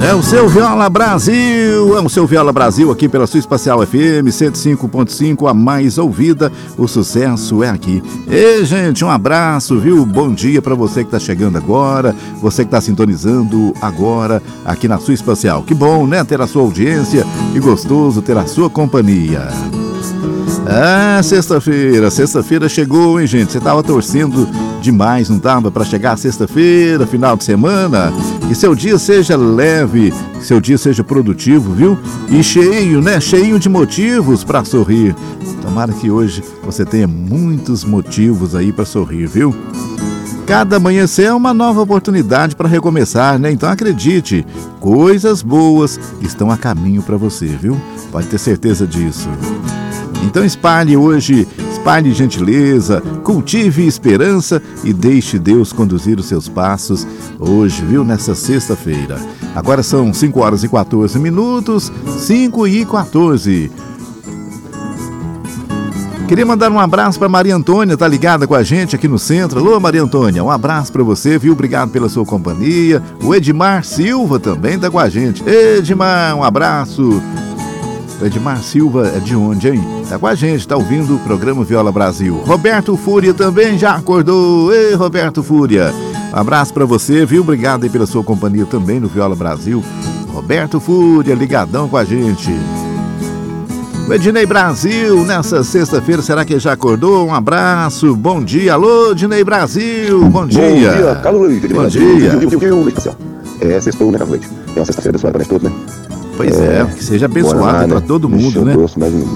É o seu Viola Brasil, aqui pela sua Espacial FM 105.5, a mais ouvida, o sucesso é aqui. E gente, um abraço, viu? Bom dia pra você que tá chegando agora, você que tá sintonizando agora aqui na sua Espacial. Que bom, né, ter a sua audiência, que gostoso ter a sua companhia. Ah, sexta-feira chegou, hein, gente? Você tava torcendo demais, não tava? Pra chegar sexta-feira, final de semana. Que seu dia seja leve, que seu dia seja produtivo, viu? E cheio, né? Cheinho de motivos pra sorrir. Tomara que hoje você tenha muitos motivos aí pra sorrir, viu? Cada amanhecer é uma nova oportunidade para recomeçar, né? Então acredite, coisas boas estão a caminho para você, viu? Pode ter certeza disso. Então espalhe gentileza, cultive esperança e deixe Deus conduzir os seus passos hoje, viu? Nessa sexta-feira. Agora são 5 horas e 14 minutos, 5 e 14. Queria mandar um abraço para Maria Antônia, tá ligada com a gente aqui no centro. Alô, Maria Antônia, um abraço para você, viu? Obrigado pela sua companhia. O Edmar Silva também tá com a gente. Edmar, um abraço. O Edmar Silva é de onde, hein? Tá com a gente, tá ouvindo o programa Viola Brasil. Roberto Fúria também já acordou. Ei, Roberto Fúria, um abraço pra você, viu? Obrigado aí pela sua companhia também no Viola Brasil. Roberto Fúria, ligadão com a gente. O Ednei Brasil, nessa sexta-feira, será que já acordou? Um abraço, bom dia. Alô, Ednei Brasil, bom dia. Bom dia, Carlos Leite. Bom dia. É, sextou, né, Carlos Leite? É uma sexta-feira abençoada para todos, né? Pois que seja abençoado para todo mundo, né?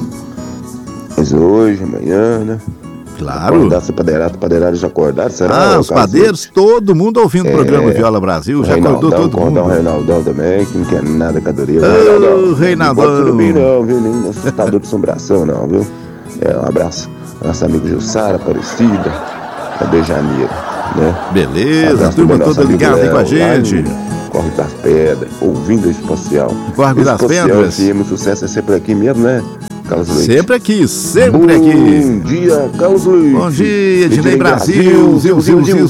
Mas hoje, amanhã, né? Claro. Essa padeirada já acordaram, será? Os padeiros, todo mundo ouvindo o programa Viola Brasil, já acordou todo mundo. O Reinaldão também, que não quer nada com a Dorila. Reinaldão. Não pode subir não, viu? Nem assustador de assombração não, viu? Um abraço. Nossa amiga Jussara Aparecida, a Bejaneira, né? Beleza, turma toda ligada aí com a gente. Corre das Pedras, ouvindo a Espacial. Corre das Pedras? Sim, o sucesso é sempre aqui mesmo, né, Carlos Leite? Sempre aqui. Bom dia, Carlos Leite. Bom dia, Ednei Brasil. Zil.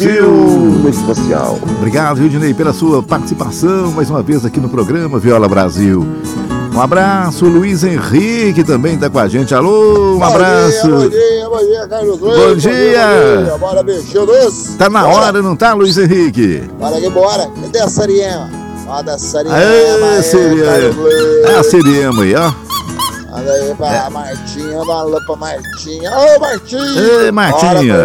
Espacial. Obrigado, viu, Ednei, pela sua participação mais uma vez aqui no programa Viola Brasil. Um abraço, Luiz Henrique também está com a gente. Alô, um abraço. Bom dia, Carlos Leite. Bom dia. Bora, bicho, doce. Tá na hora, não tá, Luiz Henrique? Bora que bora. Cadê a Sariema? Roda a Sariema. Aê, Sariema. A Sariema aí, ó. Manda aí pra Martinha, manda um alô pra Martinha. Ô, Martinha. Ei, Martinha.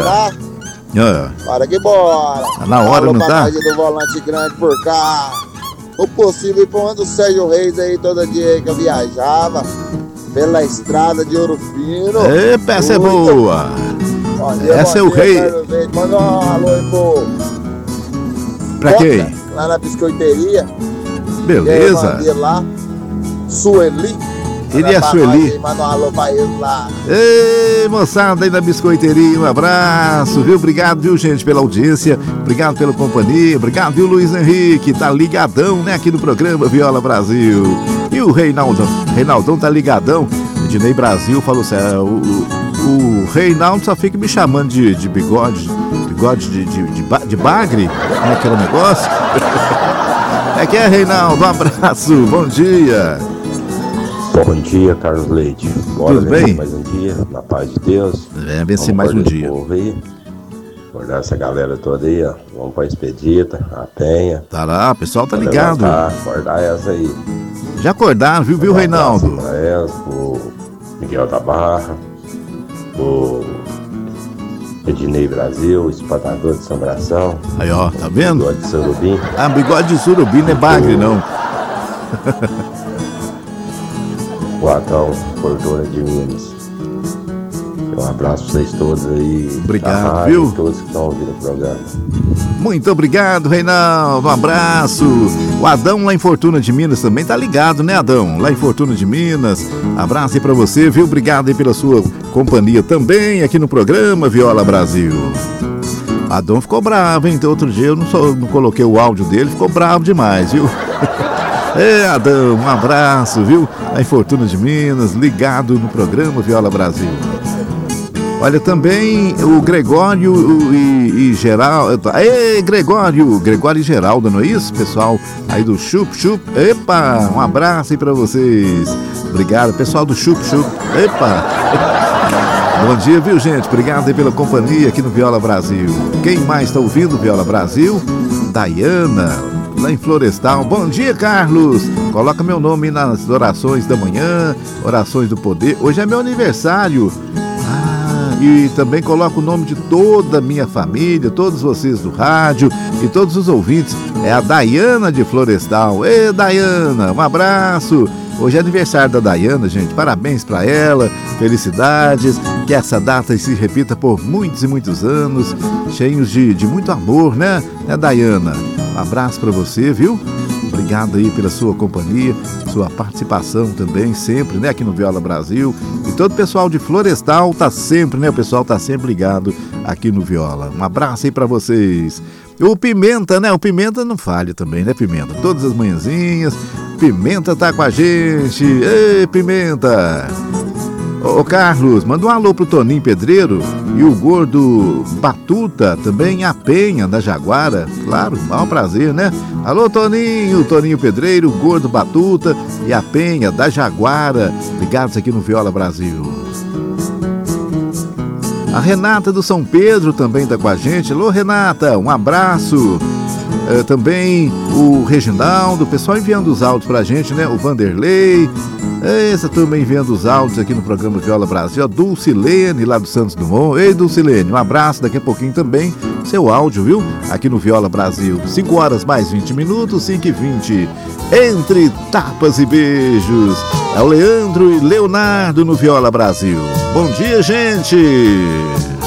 Bora que bora. Tá na hora, não tá? Do volante grande por cá. O possível ir pra onde o Sérgio Reis aí todo dia aí que eu viajava. Pela estrada de Ouro Fino. Epa, essa é boa. Essa é o rei. Manda um alô aí pro... Pra quem? Lá na biscoiteria. Beleza. Mandei lá. Sueli. Ele é a Sueli. Manda um alô pra ele lá. Ei, moçada aí na biscoiteria, um abraço, viu? Obrigado, viu, gente, pela audiência. Obrigado pela companhia. Obrigado, viu, Luiz Henrique. Tá ligadão, né, aqui no programa Viola Brasil. E o Reinaldão tá ligadão. Ednei Brasil falou assim, o Reinaldo só fica me chamando de bigode de bagre. Como é que era o negócio? É, Reinaldo, um abraço, bom dia. Bom dia, Carlos Leite. Bora tudo bem? Mais um dia, na paz de Deus. Vencer mais um dia. Acordar essa galera toda aí, ó. Vamos pra Expedita, a Penha. Tá lá, o pessoal tá ligado. Acordar essa aí. Já acordaram, viu, Reinaldo? O Miguel da Barra, o Ednei Brasil, o espantador de assombração. Aí, ó, tá vendo? Bigode de surubim. Bigode de surubim não é bagre, não. O Atão, Portora de Minas. Um abraço pra vocês todos aí. Obrigado, viu? Todos que estão ouvindo o programa. Muito obrigado, Reinaldo. Um abraço. O Adão lá em Fortuna de Minas também tá ligado, né, Adão? Lá em Fortuna de Minas. Abraço aí pra você, viu? Obrigado aí pela sua companhia também aqui no programa Viola Brasil. Adão ficou bravo, hein? Então, outro dia eu não coloquei o áudio dele, ficou bravo demais, viu? Adão, um abraço, viu? Lá em Fortuna de Minas, ligado no programa Viola Brasil. Olha, também o Gregório e Geraldo. Ei, Gregório e Geraldo, não é isso, pessoal? Aí do Chup Chup. Epa, um abraço aí pra vocês. Obrigado, pessoal do Chup Chup. Epa. Bom dia, viu, gente? Obrigado aí pela companhia aqui no Viola Brasil. Quem mais está ouvindo Viola Brasil? Dayana, lá em Florestal. Bom dia, Carlos. Coloca meu nome nas orações da manhã, orações do poder. Hoje é meu aniversário. E também coloco o nome de toda a minha família, todos vocês do rádio e todos os ouvintes. É a Dayana de Florestal. Ei, Dayana, um abraço. Hoje é aniversário da Dayana, gente. Parabéns para ela, felicidades. Que essa data se repita por muitos e muitos anos, cheios de muito amor, né, Dayana? Um abraço para você, viu? Obrigado aí pela sua companhia, sua participação também, sempre, né, aqui no Viola Brasil. E todo o pessoal de Florestal tá sempre, né, o pessoal tá sempre ligado aqui no Viola. Um abraço aí pra vocês. O Pimenta, né, o Pimenta não falha também, né, Pimenta? Todas as manhãzinhas, Pimenta tá com a gente. Ei, Pimenta! Ô Carlos, manda um alô pro Toninho Pedreiro e o Gordo Batuta, também a Penha da Jaguara. Claro, maior prazer, né? Alô Toninho Pedreiro, o Gordo Batuta e a Penha da Jaguara, ligados aqui no Viola Brasil. A Renata do São Pedro também tá com a gente. Alô Renata, um abraço. Também o Reginaldo, o pessoal enviando os áudios pra gente, né? O Vanderlei. Essa turma enviando os áudios aqui no programa Viola Brasil. A Dulcilene, lá do Santos Dumont. Ei, Dulcilene, um abraço. Daqui a pouquinho também seu áudio, viu? Aqui no Viola Brasil. 5 horas mais 20 minutos, 5h20. Entre tapas e beijos. É o Leandro e Leonardo no Viola Brasil. Bom dia, gente!